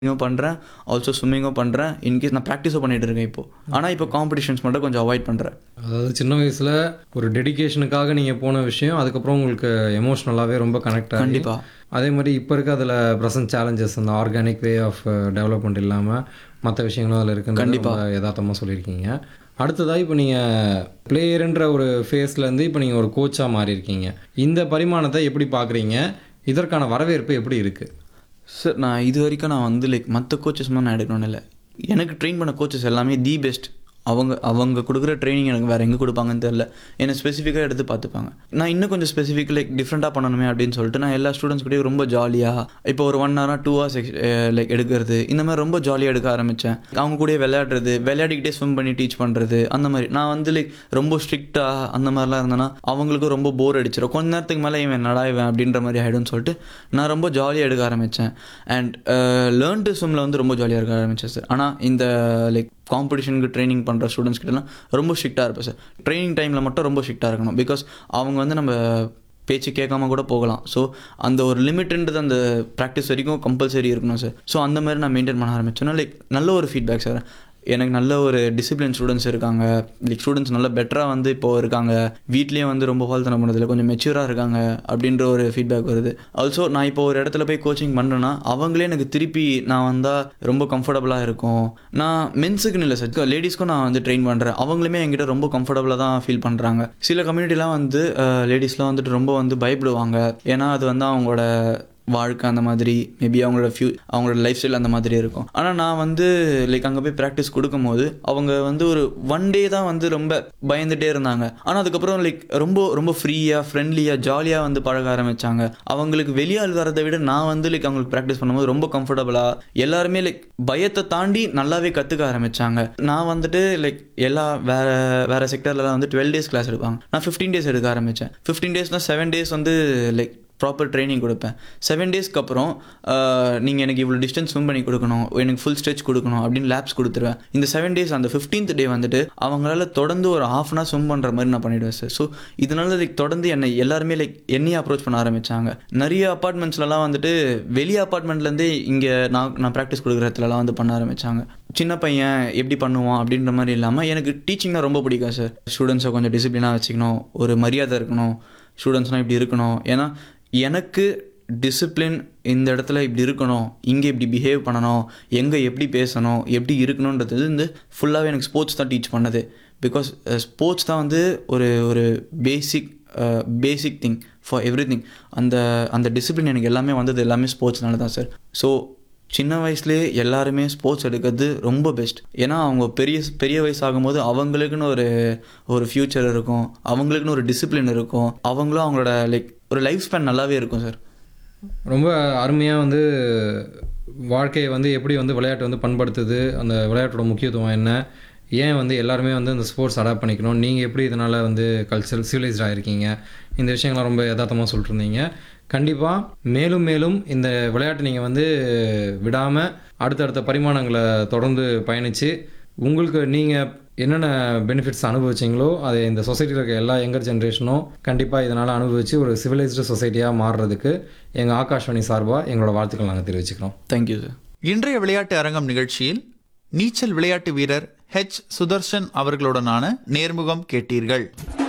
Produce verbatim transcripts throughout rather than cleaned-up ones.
இங்கும் பண்றேன். ஆல்சோ ஸ்விம்மிங்கும் பண்றேன். இன்கேஸ் நான் பிராக்டிஸும் பண்ணிட்டு இருக்கேன் இப்போ. ஆனா இப்போ காம்படிஷன்ஸ் மட்டும் கொஞ்சம் அவாய்ட் பண்றேன். அதாவது சின்ன வயசுல ஒரு டெடிகேஷனுக்காக நீங்க போன விஷயம், அதுக்கப்புறம் உங்களுக்கு எமோஷனலாவே ரொம்ப கனெக்ட் ஆகி கண்டிப்பா. அதே மாதிரி இப்போ இருக்க அதில் ப்ரெசன்ட் சேலஞ்சஸ் அந்த ஆர்கானிக் வே ஆஃப் டெவலப்மெண்ட் இல்லாமல் மற்ற விஷயங்களும் அதில் இருக்குன்னு கண்டிப்பா. ரொம்ப யதார்த்தமாக சொல்லியிருக்கீங்க. அடுத்ததாக இப்போ நீங்கள் பிளேயருன்ற ஒரு ஃபேஸ்லேருந்து இப்போ நீங்கள் ஒரு கோச்சாக மாறியிருக்கீங்க. இந்த பரிமாணத்தை எப்படி பார்க்குறீங்க? இதற்கான வரவேற்பு எப்படி இருக்குது? சார் நான் இது வரைக்கும் நான் வந்து லைக் மற்ற கோச்சஸ் மாதிரி நான் எடுக்கணும்னு இல்லை. எனக்கு ட்ரெயின் பண்ண கோச்சஸ் எல்லாமே தி பெஸ்ட். அவங்க அவங்க கொடுக்குற ட்ரைனிங் எனக்கு வேறு எங்கே கொடுப்பாங்கன்னு தெரில. என்னை ஸ்பெசிஃபிக்காக எடுத்து பார்த்துப்பாங்க. நான் இன்னும் கொஞ்சம் ஸ்பெசிஃபிக் லைக் டிஃப்ரெண்ட்டாக பண்ணணுமே அப்படின்னு சொல்லிட்டு நான் எல்லா ஸ்டூடெண்ட்ஸ் கூடயும் ரொம்ப ஜாலியாக இப்போ ஒரு ஒன் ஹவராக டூ ஹவர்ஸ் லைக் எடுக்கிறது இந்த மாதிரி ரொம்ப ஜாலியாக எடுக்க ஆரம்பித்தேன். அவங்க கூடயே விளையாடுறது, விளையாடிக்கிட்டே ஸ்விம் பண்ணி டீச் பண்ணுறது அந்த மாதிரி. நான் வந்து லைக் ரொம்ப ஸ்ட்ரிக்டாக அந்த மாதிரிலாம் இருந்தேன்னா அவங்களுக்கும் ரொம்ப போர் அடிச்சிடும். கொஞ்ச நேரத்துக்கு மேலே இவன் நடாய்வேன் அப்படின்ற மாதிரி ஆகிடும்னு சொல்லிட்டு நான் ரொம்ப ஜாலியாக எடுக்க ஆரம்பித்தேன். அண்ட் லேர்ன் டு ஸ்விம்மில் வந்து ரொம்ப ஜாலியாக இருக்க ஆரம்பித்தேன் சார். ஆனால் இந்த லைக் காம்படிஷனுக்கு ட்ரைனிங் பண்ணுற ஸ்டூடெண்ட்ஸ் கிட்டலாம் ரொம்ப ஸ்ட்ரிக்டாக இருப்பேன் சார். ட்ரைனிங் டைமில் மட்டும் ரொம்ப ஸ்ட்ரிக்டாக இருக்கணும். பிகாஸ் அவங்க வந்து நம்ம பேச்சு கேட்காம கூட போகலாம். ஸோ அந்த ஒரு லிமிட்ன்றது அந்த ப்ராக்டிஸ் வரைக்கும் கம்பல்சரி இருக்கணும் சார். ஸோ அந்த மாதிரி நான் மெயின்டைன் பண்ண ஆரம்பிச்சேன்னா லைக் நல்ல ஒரு ஃபீட்பேக் சார். எனக்கு நல்ல ஒரு டிசிப்ளின் ஸ்டூடெண்ட்ஸ் இருக்காங்க. லைக் ஸ்டூடெண்ட்ஸ் நல்ல பெட்டராக வந்து இப்போது இருக்காங்க. வீட்லேயும் வந்து ரொம்ப ஃபால்த்தனம் பண்ணதில்லை, கொஞ்சம் மெச்சூராக இருக்காங்க அப்படின்ற ஒரு ஃபீட்பேக் வருது. ஆல்சோ நான் இப்போ ஒரு இடத்துல போய் கோச்சிங் பண்ணுறேன்னா அவங்களே எனக்கு திருப்பி நான் வந்தால் ரொம்ப கம்ஃபர்டபுளாக இருக்கும். நான் மென்ஸுக்குன்னு இல்லை சார், லேடிஸ்க்கும் நான் வந்து ட்ரெயின் பண்ணுறேன். அவங்களுமே என்கிட்ட ரொம்ப கம்ஃபர்டபுளாக தான் ஃபீல் பண்ணுறாங்க. சில கம்யூனிட்டிலாம் வந்து லேடிஸ்லாம் வந்துட்டு ரொம்ப வந்து பயப்படுவாங்க. ஏன்னா அது வந்து அவங்களோட வாழ்க்கை அந்த மாதிரி, மேபி அவங்களோட ஃபியூ அவங்களோட லைஃப் ஸ்டைல் அந்த மாதிரி இருக்கும். ஆனால் நான் வந்து லைக் அங்கே போய் ப்ராக்டிஸ் கொடுக்கும்போது அவங்க வந்து ஒரு ஒன் டே தான் வந்து ரொம்ப பயந்துகிட்டே இருந்தாங்க. ஆனால் அதுக்கப்புறம் லைக் ரொம்ப ரொம்ப ஃப்ரீயாக ஃப்ரெண்ட்லியாக ஜாலியாக வந்து பழக ஆரம்பித்தாங்க. அவங்களுக்கு வெளியால் வரதை விட நான் வந்து லைக் அவங்களுக்கு ப்ராக்டிஸ் பண்ணும்போது ரொம்ப கம்ஃபர்டபுளாக எல்லாருமே லைக் பயத்தை தாண்டி நல்லாவே கற்றுக்க ஆரம்பித்தாங்க. நான் வந்துட்டு லைக் எல்லா வேறு வேறு செக்டர்லலாம் வந்து டுவெல் டேஸ் கிளாஸ் எடுப்பாங்க. நான் ஃபிஃப்டீன் டேஸ் எடுக்க ஆரம்பித்தேன். ஃபிஃப்டீன் டேஸ்னால் செவன் டேஸ் வந்து லைக் ப்ராப்பர் ட்ரைனிங் கொடுப்பேன். செவன் டேஸ்க்கு அப்புறம் நீங்கள் எனக்கு இவ்வளோ டிஸ்டன்ஸ் ஸ்விம் பண்ணி கொடுக்கணும், எனக்கு ஃபுல் ஸ்ட்ரெச் கொடுக்கணும் அப்படின்னு லேப்ஸ் கொடுத்துருவேன். இந்த செவன் டேஸ் அந்த ஃபிஃப்டீன்த் டே வந்துட்டு அவங்களால தொடர்ந்து ஒரு ஹாஃப் அன் ஹவர் ஸ்விம் பண்ணுற மாதிரி நான் பண்ணிவிடுவேன் சார். ஸோ இதனால லைக் தொடர்ந்து என்னை எல்லாருமே லைக் என்னையே அப்ரோச் பண்ண ஆரம்பித்தாங்க. நிறைய அப்பார்ட்மெண்ட்ஸ்லலாம் வந்துட்டு வெளியே அப்பார்ட்மெண்ட்லேருந்தே இங்கே நான் நான் ப்ராக்டிஸ் கொடுக்குற இடத்துலலாம் வந்து பண்ண ஆரம்பித்தாங்க. சின்ன பையன் எப்படி பண்ணுவான் அப்படின்ற மாதிரி இல்லாமல் எனக்கு டீச்சிங்னா ரொம்ப பிடிக்கும் சார். ஸ்டூடெண்ட்ஸை கொஞ்சம் டிசிப்ளினாக வச்சுக்கணும், ஒரு மரியாதை இருக்கணும், ஸ்டூடெண்ட்ஸ்னால் இப்படி இருக்கணும். ஏன்னா எனக்கு டிசிப்ளின் இந்த இடத்துல இப்படி இருக்கணும், இங்கே இப்படி பிஹேவ் பண்ணணும், எங்கே எப்படி பேசணும், எப்படி இருக்கணுன்றது வந்து ஃபுல்லாகவே எனக்கு ஸ்போர்ட்ஸ் தான் டீச் பண்ணது. பிகாஸ் ஸ்போர்ட்ஸ் தான் வந்து ஒரு ஒரு பேசிக் basic thing for every thing. அந்த அந்த டிசிப்ளின் எனக்கு எல்லாமே வந்தது எல்லாமே ஸ்போர்ட்ஸ்னால தான் சார். ஸோ சின்ன வயசுலேயே எல்லாருமே ஸ்போர்ட்ஸ் எடுக்கிறது ரொம்ப பெஸ்ட். ஏன்னா அவங்க பெரிய பெரிய வயசாகும்போது அவங்களுக்குன்னு ஒரு ஒரு ஃப்யூச்சர் இருக்கும், அவங்களுக்குன்னு ஒரு டிசிப்ளின் இருக்கும், அவங்களும் அவங்களோட லைக் ஒரு லைஃப் ஸ்பேன் நல்லாவே இருக்கும் சார். ரொம்ப அருமையாக வந்து வாழ்க்கையை வந்து எப்படி வந்து விளையாட்டு வந்து பண்படுத்துது, அந்த விளையாட்டோட முக்கியத்துவம் என்ன, ஏன் வந்து எல்லாருமே வந்து இந்த ஸ்போர்ட்ஸ் அடாப்ட் பண்ணிக்கணும், நீங்கள் எப்படி இதனால் வந்து கல்ச்சரல் சிவிலைஸ்ட் ஆகிருக்கீங்க, இந்த விஷயங்கள்லாம் ரொம்ப யதார்த்தமாக சொல்லிட்டுருந்தீங்க. கண்டிப்பாக மேலும் மேலும் இந்த விளையாட்டு நீங்கள் வந்து விடாமல் அடுத்தடுத்த பரிமாணங்களை தொடர்ந்து பயணித்து உங்களுக்கு நீங்கள் என்னென்ன பெனிஃபிட்ஸ் அனுபவிச்சிங்களோ அதை இந்த சொசைட்டியில் இருக்க எல்லா யங்கர் ஜென்ரேஷனும் கண்டிப்பாக இதனால் அனுபவித்து ஒரு சிவிலைஸ்டு சொசைட்டியாக மாறுறதுக்கு எங்கள் ஆகாஷ்வாணி சார்பாக எங்களோட வாழ்த்துக்கள் நாங்கள் தெரிவிச்சுக்கிறோம். Thank you sir. இன்றைய விளையாட்டு அரங்கம் நிகழ்ச்சியில் நீச்சல் விளையாட்டு வீரர் ஹெச் சுதர்ஷன் அவர்களுடனான நேர்முகம் கேட்டீர்கள்.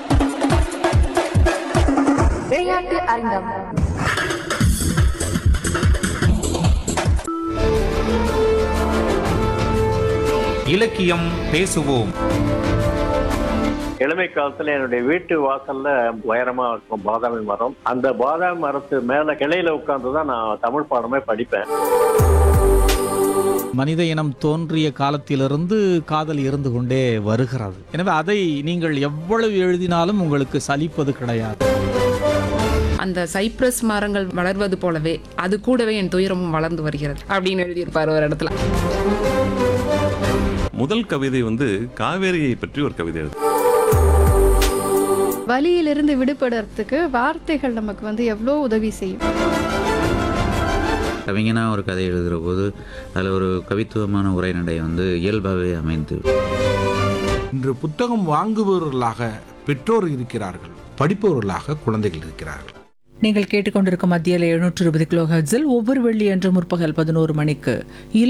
விளையாட்டு அரங்கம். இலக்கியம் பேசுவோம். இளமை காலத்துல என்னுடைய வீட்டு வாசல்ல உயரமா இருக்கும் பாதாமி மரம். அந்த பாதாமி மரத்து மேல கிளையில உட்கார்ந்துதான் நான் தமிழ் பாடமே படிப்பேன். மனித இனம் தோன்றிய காலத்திலிருந்து காதல் இருந்து கொண்டே வருகிறது. எனவே அதை நீங்கள் எவ்வளவு எழுதினாலும் உங்களுக்கு சலிப்பது கிடையாது. அந்த சைப்ரஸ் மரங்கள் வளர்வது போலவே அது கூடவே என் துயரமும் வளர்ந்து வருகிறது அப்படின்னு எழுதியிருப்பார் ஒரு இடத்துல. முதல் கவிதை வந்து காவேரியை பற்றி ஒரு கவிதை. வலியிலிருந்து விடுபடுறதுக்கு வார்த்தைகள் நமக்கு வந்து எவ்வளோ உதவி செய்யும். கவிஞனா ஒரு கதை எழுதுகிற போது அதில் ஒரு கவித்துவமான உரைநடை வந்து இயல்பாகவே அமைந்து. இன்று புத்தகம் வாங்குபவர்களாக பெற்றோர் இருக்கிறார்கள், படிப்பவர்களாக குழந்தைகள் இருக்கிறார்கள். நீங்கள் கேட்டுக்கொண்டிருக்கும் மத்தியில் எழுநூற்று இருபது கிலோ ஹெர்ட்ஸில் ஒவ்வொரு வெள்ளி என்று முற்பகல் பதினோரு மணிக்கு